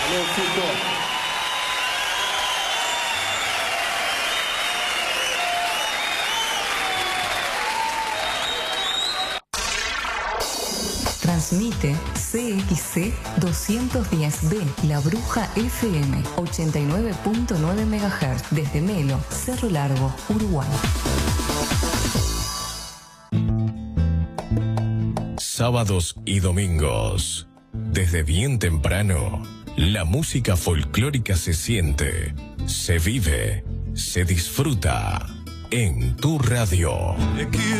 Leoncito. Transmite CXC 210B, La Bruja FM, 89.9 MHz, desde Melo, Cerro Largo, Uruguay. Sábados y domingos, desde bien temprano, la música folclórica se siente, se vive, se disfruta en tu radio.